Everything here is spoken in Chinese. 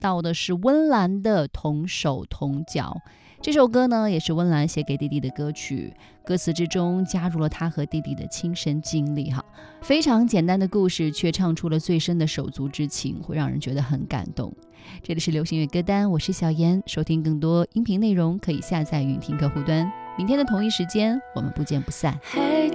到的是温岚的同手同脚。这首歌呢，也是温岚写给弟弟的歌曲，歌词之中加入了他和弟弟的亲身经历哈，非常简单的故事，却唱出了最深的手足之情，会让人觉得很感动。这里是流行乐歌单，我是小妍，收听更多音频内容可以下载云听客户端。明天的同一时间，我们不见不散。